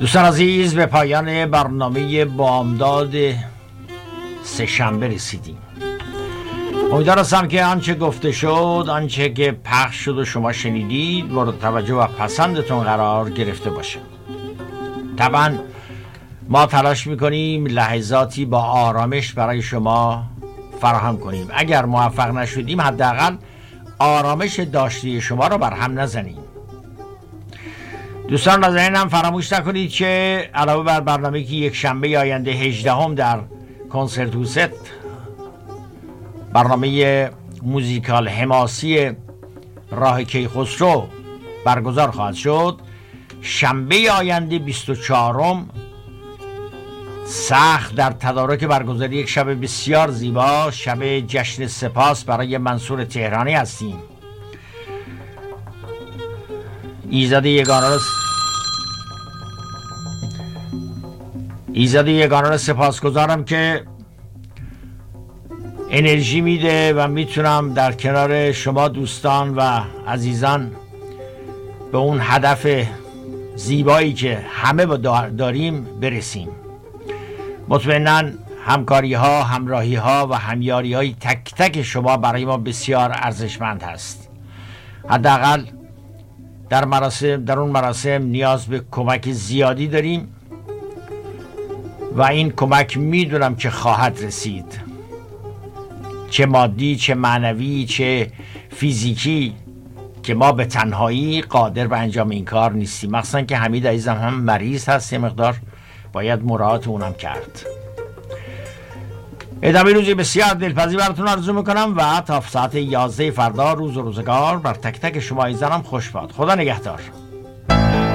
دوستان عزیز، به پایان برنامه بامداد سه‌شنبه رسیدیم. امیدوار هستم که آنچه گفته شد، آنچه که پخش شد و شما شنیدید مورد توجه و پسندتون قرار گرفته باشه. طبعا ما تلاش میکنیم لحظاتی با آرامش برای شما فراهم کنیم. اگر موفق نشدیم حداقل آرامش داشته شما رو بر هم نزنیم. دوستان نازنین هم فراموش نکنید که علاوه بر برنامه‌ای که یک شنبه آینده 18 در کنسرت هوست، برنامه موزیکال حماسی راه کیخسرو برگزار خواهد شد، شنبه آینده 24 سخت در تدارک برگزاری یک شب بسیار زیبا، شب جشن سپاس برای منصور تهرانی هستیم. ایزد یگانه را سپاسگزارم که انرژی میده و میتونم در کنار شما دوستان و عزیزان به اون هدف زیبایی که همه داریم برسیم. مطمئناً همکاری ها، همراهی ها و همیاری های تک تک شما برای ما بسیار ارزشمند هست. حداقل در اون مراسم نیاز به کمک زیادی داریم و این کمک میدونم که خواهد رسید، چه مادی، چه معنوی، چه فیزیکی، که ما به تنهایی قادر به انجام این کار نیستیم. مخصوصا که حمید عزیزم هم مریض هست، یه مقدار باید مراعات اونم کرد. ادامه روزی بسیار دلپذیر براتون آرزو میکنم و تا ساعت 11 فردا روز و روزگار بر تک تک شما عزیزانم خوش باد. خدا نگهدار.